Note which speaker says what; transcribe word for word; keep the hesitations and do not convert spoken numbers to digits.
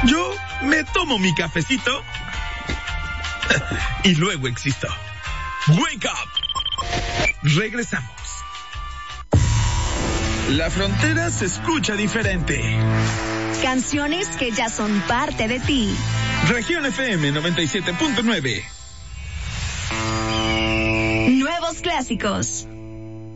Speaker 1: Yo me tomo mi cafecito y luego existo. Wake up. Regresamos. La frontera se escucha diferente.
Speaker 2: Canciones que ya son parte de ti.
Speaker 1: Región F M noventa y siete punto nueve.
Speaker 2: Nuevos clásicos.